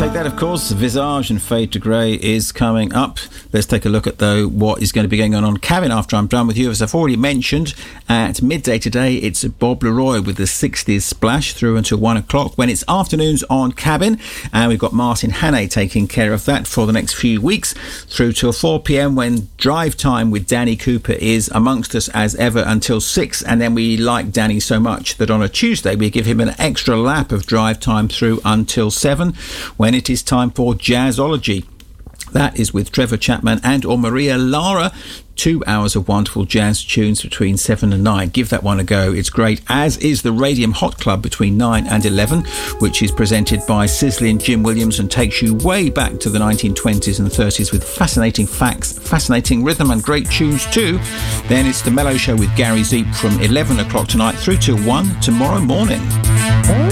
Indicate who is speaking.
Speaker 1: Like that, of course, Visage and Fade to Grey is coming up. Let's take a look at, though, what is going to be going on Cabin after I'm done with you. As I've already mentioned, at midday today, it's Bob Leroy with the 60s Splash through until 1 o'clock. When it's afternoons on Cabin, and we've got Martin Hannay taking care of that for the next few weeks through till 4 p.m. when Drive Time with Danny Cooper is amongst us as ever until 6. And then we like Danny so much that on a Tuesday we give him an extra lap of Drive Time through until 7 when it is time for Jazzology. That is with Trevor Chapman and or Maria Lara. 2 hours of wonderful jazz tunes between 7 and 9. Give that one a go. It's great, as is the Radium Hot Club between 9 and 11, which is presented by Sizzling Jim Williams and takes you way back to the 1920s and 30s with fascinating facts, fascinating rhythm and great tunes too. Then it's the Mellow Show with Gary Zeep from 11 o'clock tonight through till 1 tomorrow morning.